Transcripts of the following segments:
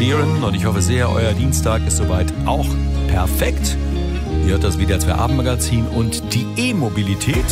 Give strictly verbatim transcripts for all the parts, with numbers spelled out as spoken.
Sheeran und ich hoffe sehr, euer Dienstag ist soweit auch perfekt. Ihr hört das W D R zwei Abendmagazin und die E-Mobilität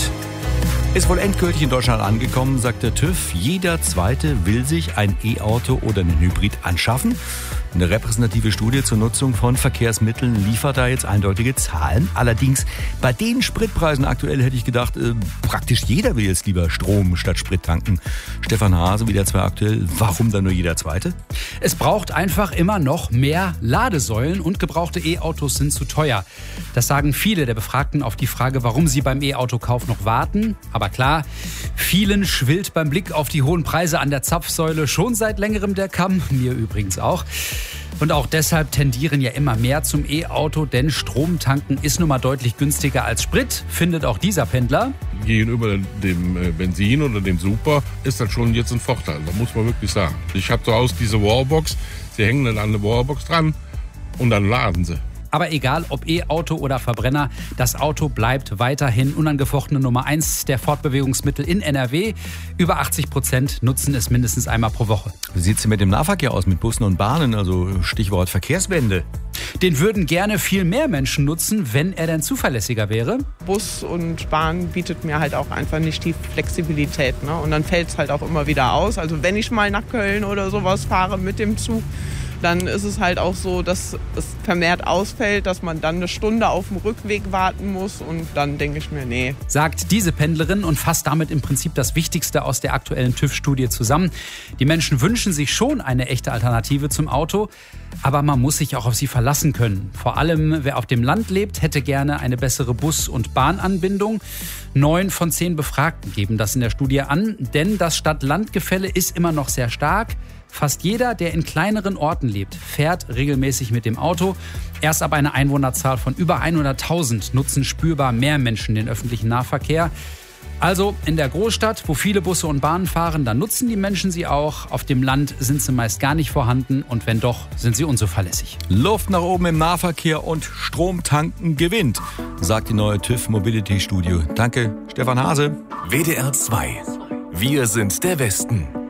ist wohl endgültig in Deutschland angekommen, sagt der TÜV. Jeder Zweite will sich ein E-Auto oder einen Hybrid anschaffen. Eine repräsentative Studie zur Nutzung von Verkehrsmitteln liefert da jetzt eindeutige Zahlen. Allerdings bei den Spritpreisen aktuell hätte ich gedacht, äh, praktisch jeder will jetzt lieber Strom statt Sprit tanken. Stefan Hase, W D R zwei aktuell, warum dann nur jeder Zweite? Es braucht einfach immer noch mehr Ladesäulen und gebrauchte E-Autos sind zu teuer. Das sagen viele der Befragten auf die Frage, warum sie beim E-Autokauf noch warten. Aber klar, vielen schwillt beim Blick auf die hohen Preise an der Zapfsäule schon seit längerem der Kamm, mir übrigens auch. Und auch deshalb tendieren ja immer mehr zum E-Auto, denn Stromtanken ist nun mal deutlich günstiger als Sprit, findet auch dieser Pendler. Gegenüber dem Benzin oder dem Super ist das schon jetzt ein Vorteil, das muss man wirklich sagen. Ich habe zu Hause diese Wallbox, sie hängen dann an der Wallbox dran und dann laden sie. Aber egal, ob E-Auto oder Verbrenner, das Auto bleibt weiterhin unangefochtene Nummer eins der Fortbewegungsmittel in N R W. Über achtzig Prozent nutzen es mindestens einmal pro Woche. Wie sieht es denn mit dem Nahverkehr aus, mit Bussen und Bahnen, also Stichwort Verkehrswende? Den würden gerne viel mehr Menschen nutzen, wenn er denn zuverlässiger wäre. Bus und Bahn bietet mir halt auch einfach nicht die Flexibilität, ne? Und dann fällt es halt auch immer wieder aus. Also wenn ich mal nach Köln oder sowas fahre mit dem Zug, dann ist es halt auch so, dass es vermehrt ausfällt, dass man dann eine Stunde auf dem Rückweg warten muss und dann denke ich mir, nee. Sagt diese Pendlerin und fasst damit im Prinzip das Wichtigste aus der aktuellen TÜV-Studie zusammen. Die Menschen wünschen sich schon eine echte Alternative zum Auto, aber man muss sich auch auf sie verlassen können. Vor allem, wer auf dem Land lebt, hätte gerne eine bessere Bus- und Bahnanbindung. Neun von zehn Befragten geben das in der Studie an, denn das Stadt-Land-Gefälle ist immer noch sehr stark. Fast jeder, der in kleineren Orten lebt, fährt regelmäßig mit dem Auto. Erst ab einer Einwohnerzahl von über hunderttausend nutzen spürbar mehr Menschen den öffentlichen Nahverkehr. Also in der Großstadt, wo viele Busse und Bahnen fahren, da nutzen die Menschen sie auch. Auf dem Land sind sie meist gar nicht vorhanden und wenn doch, sind sie unzuverlässig. Luft nach oben im Nahverkehr und Stromtanken gewinnt, sagt die neue TÜV Mobility Studie. Danke, Stefan Hase. W D R zwei. Wir sind der Westen.